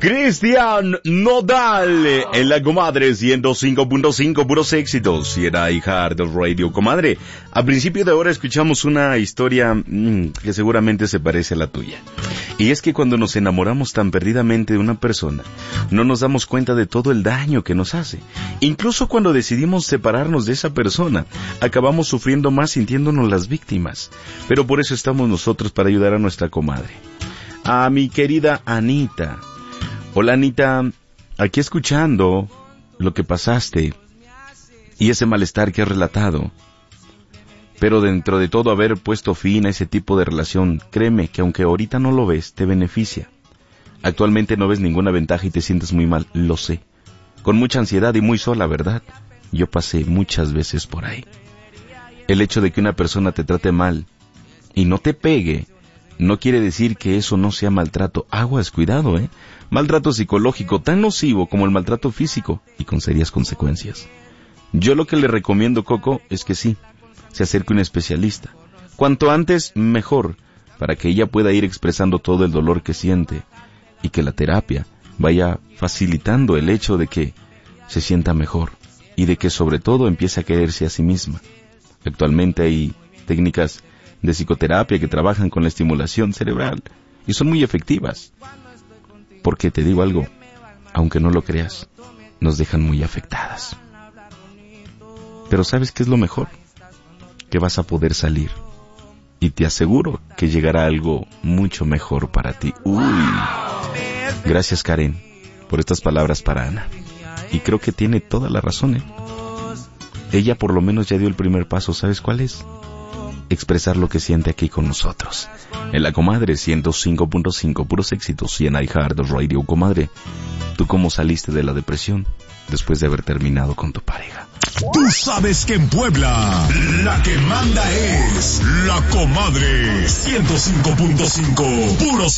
Cristian Nodal en la comadre 105.5, puros éxitos. Y era hija del radio, comadre. A principio de hora escuchamos una historia que seguramente se parece a la tuya. Y es que cuando nos enamoramos tan perdidamente de una persona, no nos damos cuenta de todo el daño que nos hace. Incluso cuando decidimos separarnos de esa persona, acabamos sufriendo más sintiéndonos las víctimas. Pero por eso estamos nosotros, para ayudar a nuestra comadre. A mi querida Anita. Hola Anita, aquí escuchando lo que pasaste y ese malestar que has relatado. Pero dentro de todo, haber puesto fin a ese tipo de relación, créeme que aunque ahorita no lo ves, te beneficia. Actualmente no ves ninguna ventaja y te sientes muy mal, lo sé. Con mucha ansiedad y muy sola, ¿verdad? Yo pasé muchas veces por ahí. El hecho de que una persona te trate mal y no te pegue, no quiere decir que eso no sea maltrato. Aguas, cuidado, Maltrato psicológico tan nocivo como el maltrato físico y con serias consecuencias. Yo lo que le recomiendo, Coco, es que sí, se acerque a un especialista. Cuanto antes, mejor, para que ella pueda ir expresando todo el dolor que siente y que la terapia vaya facilitando el hecho de que se sienta mejor y de que sobre todo empiece a quererse a sí misma. Actualmente hay técnicas de psicoterapia que trabajan con la estimulación cerebral y son muy efectivas. Porque te digo algo, aunque no lo creas, nos dejan muy afectadas. Pero ¿sabes qué es lo mejor? Que vas a poder salir. Y te aseguro que llegará algo mucho mejor para ti. Uy. Gracias, Karen, por estas palabras para Ana. Y creo que tiene toda la razón, Ella por lo menos ya dio el primer paso. ¿Sabes cuál es? Expresar lo que siente aquí con nosotros. En la comadre 105.5, puros éxitos. Y en iHeart Radio, comadre, ¿tú cómo saliste de la depresión después de haber terminado con tu pareja? Tú sabes que en Puebla la que manda es la comadre 105.5, puros